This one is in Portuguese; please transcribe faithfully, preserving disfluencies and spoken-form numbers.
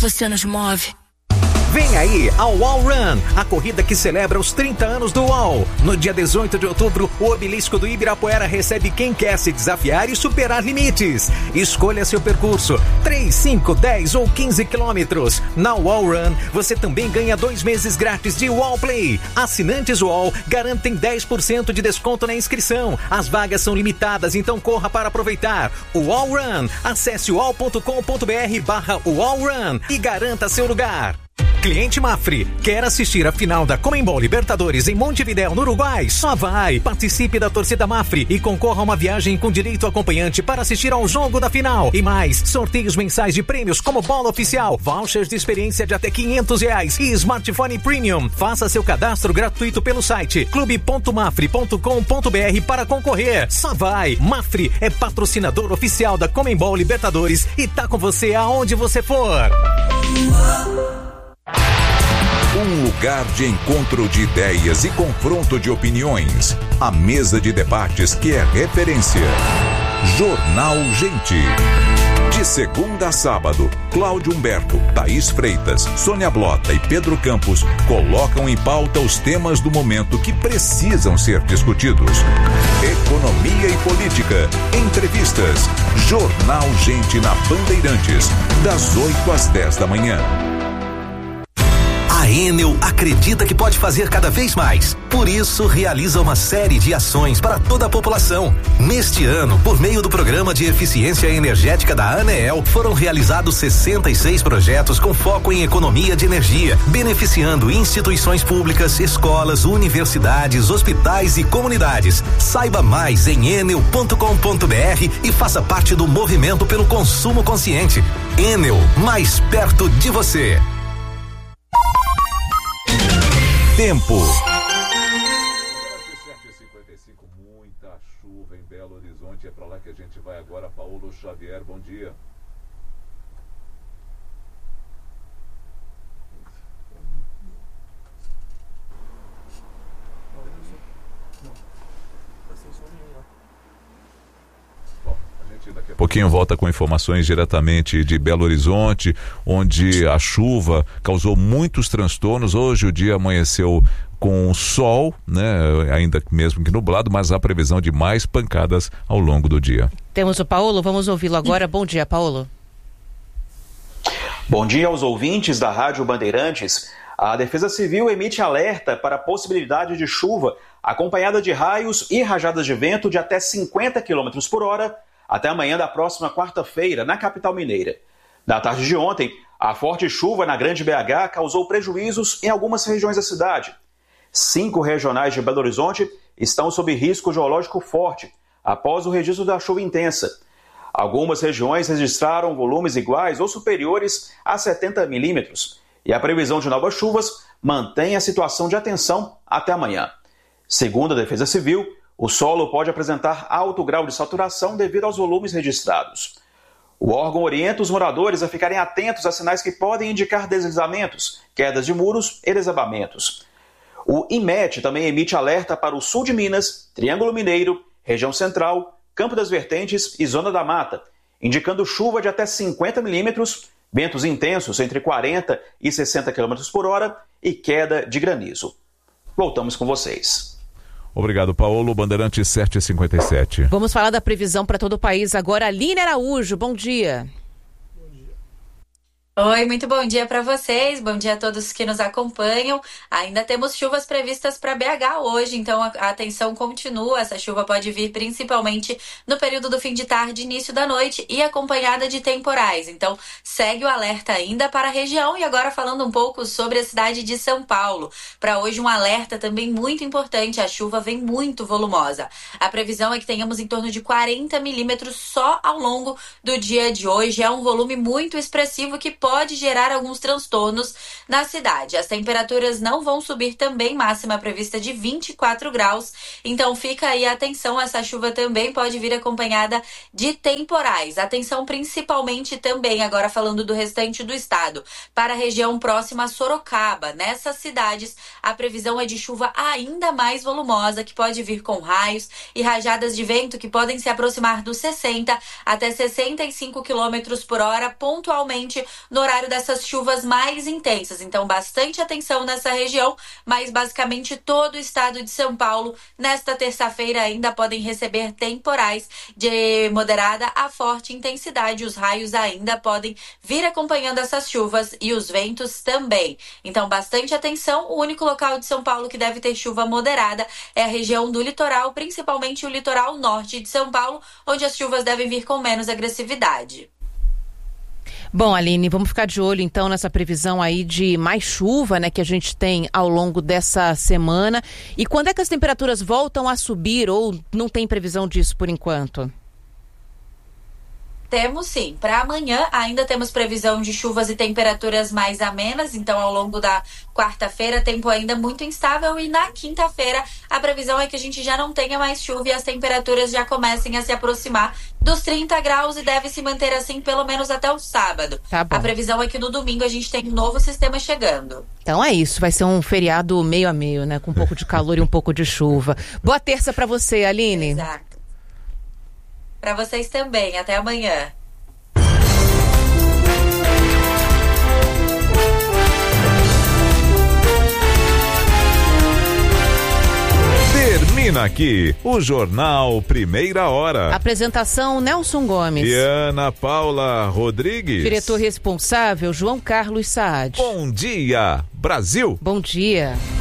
você nos move. Vem aí ao U O L Run, a corrida que celebra os trinta anos do U O L. No dia dezoito de outubro, o obelisco do Ibirapuera recebe quem quer se desafiar e superar limites. Escolha seu percurso, três, cinco, dez ou quinze quilômetros. Na U O L Run, você também ganha dois meses grátis de U O L Play. Assinantes U O L garantem dez por cento de desconto na inscrição. As vagas são limitadas, então corra para aproveitar. U O L Run, acesse u o l ponto com ponto b r barra U O L Run e garanta seu lugar. Cliente Mafre, quer assistir a final da Conmebol Libertadores em Montevidéu, no Uruguai? Só vai! Participe da torcida Mafre e concorra a uma viagem com direito acompanhante para assistir ao jogo da final. E mais, sorteios mensais de prêmios como bola oficial, vouchers de experiência de até quinhentos reais e smartphone premium. Faça seu cadastro gratuito pelo site clube ponto mafre ponto com ponto b r para concorrer. Só vai! Mafre é patrocinador oficial da Conmebol Libertadores e tá com você aonde você for. Um lugar de encontro de ideias e confronto de opiniões. A mesa de debates que é referência. Jornal Gente. De segunda a sábado, Cláudio Humberto, Thaís Freitas, Sônia Blota e Pedro Campos colocam em pauta os temas do momento que precisam ser discutidos. Economia e política, entrevistas. Jornal Gente na Bandeirantes, das oito às dez da manhã. A Enel acredita que pode fazer cada vez mais. Por isso, realiza uma série de ações para toda a população. Neste ano, por meio do Programa de Eficiência Energética da ANEEL, foram realizados sessenta e seis projetos com foco em economia de energia, beneficiando instituições públicas, escolas, universidades, hospitais e comunidades. Saiba mais em enel ponto com ponto b r e faça parte do movimento pelo consumo consciente. Enel, mais perto de você. Tempo. sete e cinquenta e cinco, muita chuva em Belo Horizonte. É para lá que a gente vai agora. Paulo Xavier, bom dia. Daqui a pouquinho volta com informações diretamente de Belo Horizonte, onde a chuva causou muitos transtornos. Hoje o dia amanheceu com sol, né? Ainda mesmo que nublado, mas há previsão de mais pancadas ao longo do dia. Temos o Paulo, vamos ouvi-lo agora. Bom dia, Paulo. Bom dia aos ouvintes da Rádio Bandeirantes. A Defesa Civil emite alerta para a possibilidade de chuva acompanhada de raios e rajadas de vento de até cinquenta quilômetros por hora até amanhã da próxima quarta-feira, na capital mineira. Na tarde de ontem, a forte chuva na Grande B H causou prejuízos em algumas regiões da cidade. Cinco regionais de Belo Horizonte estão sob risco geológico forte, após o registro da chuva intensa. Algumas regiões registraram volumes iguais ou superiores a setenta milímetros, e a previsão de novas chuvas mantém a situação de atenção até amanhã. Segundo a Defesa Civil, o solo pode apresentar alto grau de saturação devido aos volumes registrados. O órgão orienta os moradores a ficarem atentos a sinais que podem indicar deslizamentos, quedas de muros e desabamentos. O INMET também emite alerta para o sul de Minas, Triângulo Mineiro, região central, Campo das Vertentes e Zona da Mata, indicando chuva de até cinquenta milímetros, ventos intensos entre quarenta e sessenta quilômetros por hora e queda de granizo. Voltamos com vocês. Obrigado, Paulo. Bandeirante sete e cinquenta e sete. Vamos falar da previsão para todo o país agora. Aline Araújo, bom dia. Oi, muito bom dia para vocês, bom dia a todos que nos acompanham. Ainda temos chuvas previstas para B H hoje, então a atenção continua. Essa chuva pode vir principalmente no período do fim de tarde e início da noite e acompanhada de temporais. Então segue o alerta ainda para a região. E agora falando um pouco sobre a cidade de São Paulo. Para hoje um alerta também muito importante, a chuva vem muito volumosa. A previsão é que tenhamos em torno de quarenta milímetros só ao longo do dia de hoje. É um volume muito expressivo que pode gerar alguns transtornos na cidade. As temperaturas não vão subir também, máxima prevista de vinte e quatro graus. Então fica aí a atenção, essa chuva também pode vir acompanhada de temporais. Atenção principalmente também, agora falando do restante do estado, para a região próxima a Sorocaba. Nessas cidades, a previsão é de chuva ainda mais volumosa, que pode vir com raios e rajadas de vento que podem se aproximar dos sessenta até sessenta e cinco quilômetros por hora, pontualmente no horário dessas chuvas mais intensas. Então, bastante atenção nessa região, mas basicamente todo o estado de São Paulo, nesta terça-feira, ainda podem receber temporais de moderada a forte intensidade. Os raios ainda podem vir acompanhando essas chuvas e os ventos também. Então, bastante atenção. O único local de São Paulo que deve ter chuva moderada é a região do litoral, principalmente o litoral norte de São Paulo, onde as chuvas devem vir com menos agressividade. Bom, Aline, vamos ficar de olho então nessa previsão aí de mais chuva, né, que a gente tem ao longo dessa semana. E quando é que as temperaturas voltam a subir ou não tem previsão disso por enquanto? Temos sim. Para amanhã ainda temos previsão de chuvas e temperaturas mais amenas, então ao longo da quarta-feira tempo ainda muito instável e na quinta-feira a previsão é que a gente já não tenha mais chuva e as temperaturas já comecem a se aproximar dos trinta graus e deve se manter assim pelo menos até o sábado. Tá bom. A previsão é que no domingo a gente tem um novo sistema chegando. Então é isso, vai ser um feriado meio a meio, né, com um pouco de calor e um pouco de chuva. Boa terça para você, Aline. Exato. Para vocês também. Até amanhã. Termina aqui o Jornal Primeira Hora. Apresentação Nelson Gomes. E Ana Paula Rodrigues. Diretor responsável João Carlos Saad. Bom dia, Brasil. Bom dia.